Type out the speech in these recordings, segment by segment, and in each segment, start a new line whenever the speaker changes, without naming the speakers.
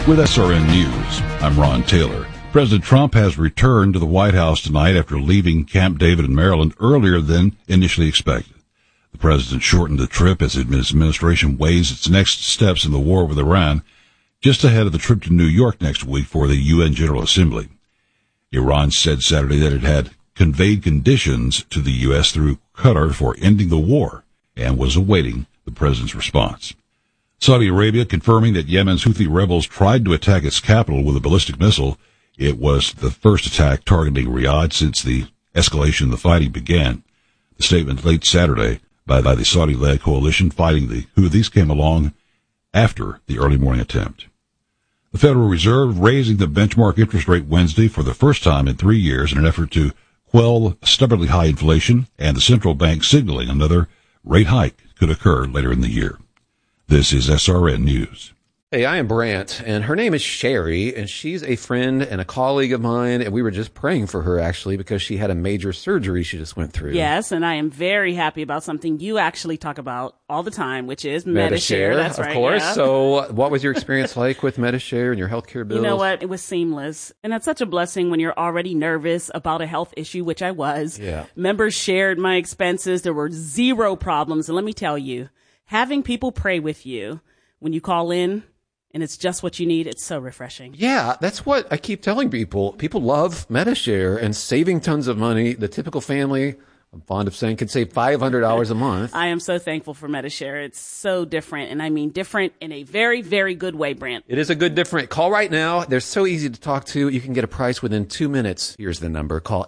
With SRN News, I'm Ron Taylor. President Trump has returned to the White House tonight after leaving Camp David in Maryland earlier than initially expected. The president shortened the trip as his administration weighs its next steps in the war with Iran, just ahead of the trip to New York next week for the UN General Assembly. Iran said Saturday that it had conveyed conditions to the U.S. through Qatar for ending the war and was awaiting the president's response. Saudi Arabia confirming that Yemen's Houthi rebels tried to attack its capital with a ballistic missile. It was the first attack targeting Riyadh since the escalation of the fighting began. The statement late Saturday by the Saudi-led coalition fighting the Houthis came along after the early morning attempt. The Federal Reserve raising the benchmark interest rate Wednesday for the first time in 3 years in an effort to quell stubbornly high inflation, and the central bank signaling another rate hike could occur later in the year. This is SRN News.
Hey, I am Brant, and her name is Sherry, and she's a friend and a colleague of mine, and we were just praying for her, actually, because she had a major surgery she just went through.
Yes, and I am very happy about something you actually talk about all the time, which is Medi-Share. That's right,
of course.
Yeah.
So what was your experience like with Medi-Share and your healthcare bills?
You know what? It was seamless, and that's such a blessing when you're already nervous about a health issue, which I was.
Yeah.
Members shared my expenses. There were zero problems, and let me tell you, having people pray with you when you call in, and it's just what you need, it's so refreshing.
Yeah, that's what I keep telling people. People love Medi-Share and saving tons of money. The typical family, I'm fond of saying, can save $500 a month.
I am so thankful for Medi-Share. It's so different, and I mean different in a very, very good way, Brant.
It is a good different. Call right now. They're so easy to talk to. You can get a price within 2 minutes. Here's the number. Call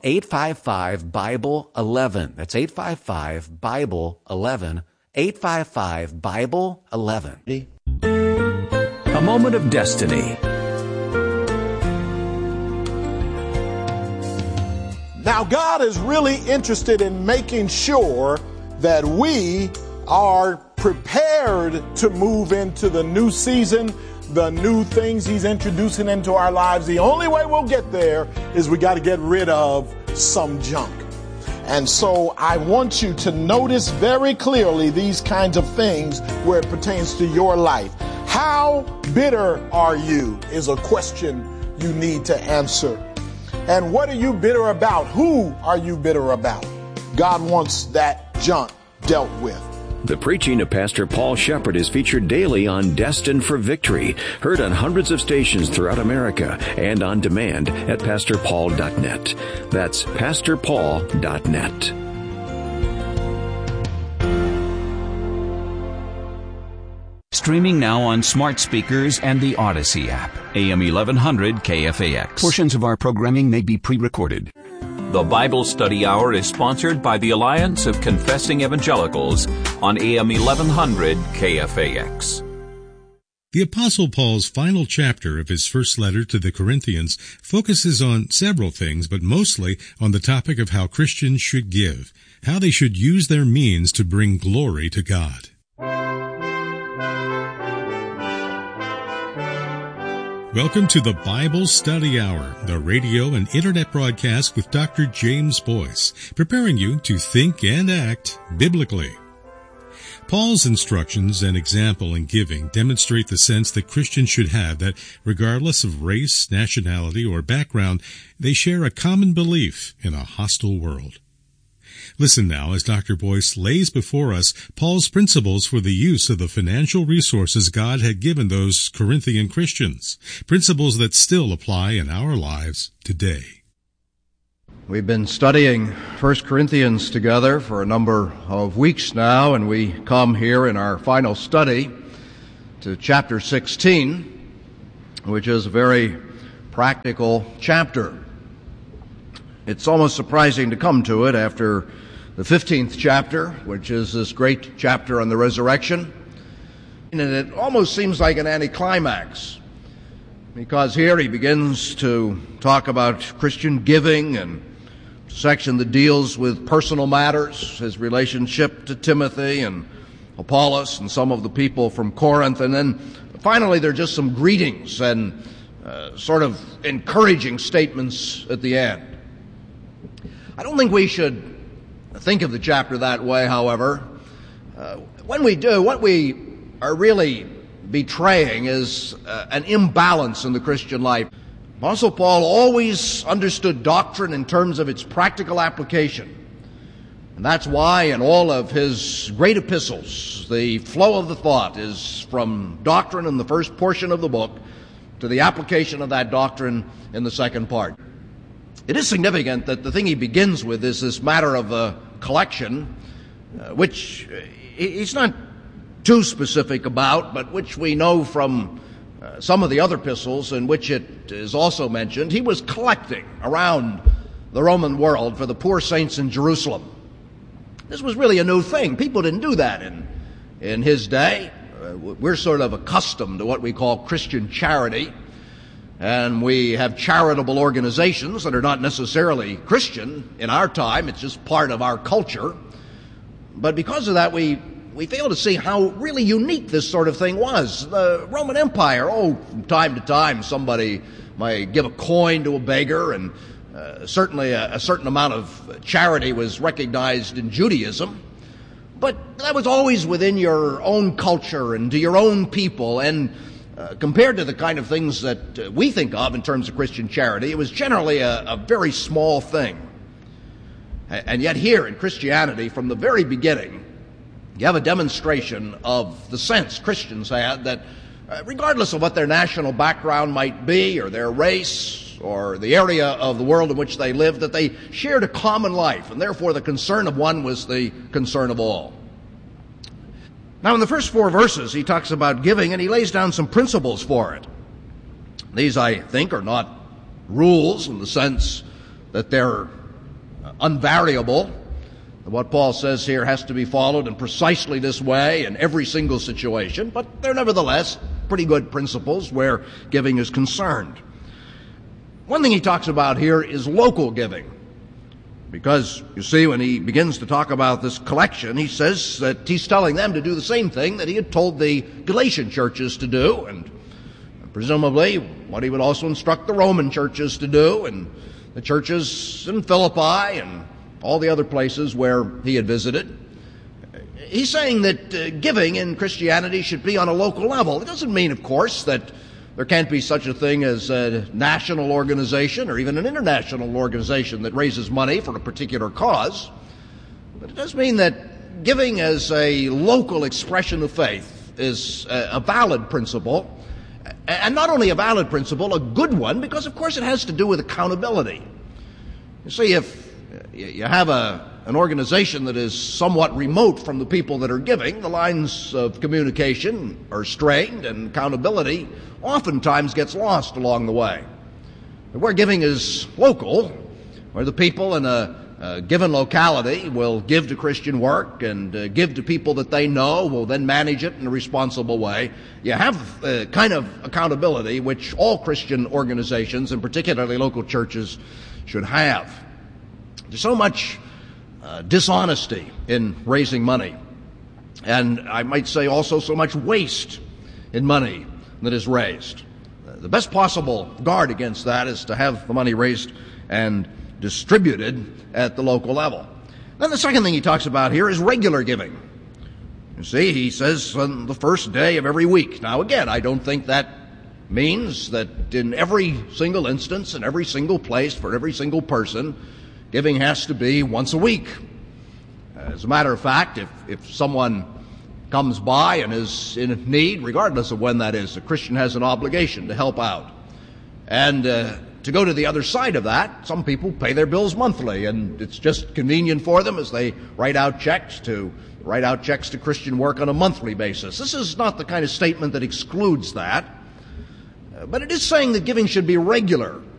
855-BIBLE-11. That's 855-BIBLE-11. 855-BIBLE-11.
A moment of destiny.
Now, God is really interested in making sure that we are prepared to move into the new season, the new things He's introducing into our lives. The only way we'll get there is we got to get rid of some junk. And so I want you to notice very clearly these kinds of things where it pertains to your life. How bitter are you is a question you need to answer. And what are you bitter about? Who are you bitter about? God wants that junk dealt with.
The preaching of Pastor Paul Shepherd is featured daily on Destined for Victory, heard on hundreds of stations throughout America and on demand at PastorPaul.net. That's PastorPaul.net.
Streaming now on smart speakers and the Odyssey app. AM 1100 KFAX. Portions of our programming may be pre-recorded.
The Bible Study Hour is sponsored by the Alliance of Confessing Evangelicals on AM 1100 KFAX.
The Apostle Paul's final chapter of his first letter to the Corinthians focuses on several things, but mostly on the topic of how Christians should give, how they should use their means to bring glory to God. Welcome to the Bible Study Hour, the radio and internet broadcast with Dr. James Boyce, preparing you to think and act biblically. Paul's instructions and example in giving demonstrate the sense that Christians should have that regardless of race, nationality, or background, they share a common belief in a hostile world. Listen now as Dr. Boyce lays before us Paul's principles for the use of the financial resources God had given those Corinthian Christians, principles that still apply in our lives today.
We've been studying 1 Corinthians together for a number of weeks now, and we come here in our final study to chapter 16, which is a very practical chapter. It's almost surprising to come to it after the 15th chapter, which is this great chapter on the resurrection. And it almost seems like an anticlimax, because here he begins to talk about Christian giving and a section that deals with personal matters, his relationship to Timothy and Apollos and some of the people from Corinth. And then finally there are just some greetings and sort of encouraging statements at the end. I don't think we should think of the chapter that way, however. When we do, what we are really betraying is an imbalance in the Christian life. Apostle Paul always understood doctrine in terms of its practical application. And that's why in all of his great epistles, the flow of the thought is from doctrine in the first portion of the book to the application of that doctrine in the second part. It is significant that the thing he begins with is this matter of a collection, which he's not too specific about, but which we know from some of the other epistles in which it is also mentioned. He was collecting around the Roman world for the poor saints in Jerusalem. This was really a new thing. People didn't do that in his day. We're sort of accustomed to what we call Christian charity, and we have charitable organizations that are not necessarily Christian in our time. It's just part of our culture. But because of that, we fail to see how really unique this sort of thing was. The Roman Empire, from time to time, somebody might give a coin to a beggar, and certainly a certain amount of charity was recognized in Judaism. But that was always within your own culture and to your own people, and compared to the kind of things that we think of in terms of Christian charity, it was generally a very small thing. And yet here in Christianity, from the very beginning, you have a demonstration of the sense Christians had that regardless of what their national background might be, or their race, or the area of the world in which they lived, that they shared a common life, and therefore the concern of one was the concern of all. Now in the first 4 verses he talks about giving, and he lays down some principles for it. These, I think, are not rules in the sense that they're unvariable. What Paul says here has to be followed in precisely this way in every single situation, but they're nevertheless pretty good principles where giving is concerned. One thing he talks about here is local giving, because, you see, when he begins to talk about this collection, he says that he's telling them to do the same thing that he had told the Galatian churches to do, and presumably what he would also instruct the Roman churches to do, and the churches in Philippi and all the other places where he had visited. He's saying that giving in Christianity should be on a local level. It doesn't mean, of course, that there can't be such a thing as a national organization or even an international organization that raises money for a particular cause. But it does mean that giving as a local expression of faith is a valid principle. And not only a valid principle, a good one, because of course it has to do with accountability. You see, if you have an organization that is somewhat remote from the people that are giving, the lines of communication are strained, and accountability oftentimes gets lost along the way. But where giving is local, where the people in a given locality will give to Christian work and give to people that they know will then manage it in a responsible way, you have a kind of accountability which all Christian organizations, and particularly local churches, should have. There's so much dishonesty in raising money, and I might say also so much waste in money that is raised. The best possible guard against that is to have the money raised and distributed at the local level. Then the second thing he talks about here is regular giving. You see, he says on the first day of every week. Now again, I don't think that means that in every single instance, in every single place, for every single person, giving has to be once a week. As a matter of fact, if someone comes by and is in need, regardless of when that is, a Christian has an obligation to help out. And to go to the other side of that, some people pay their bills monthly, and it's just convenient for them as they write out checks to Christian work on a monthly basis. This is not the kind of statement that excludes that, but it is saying that giving should be regular.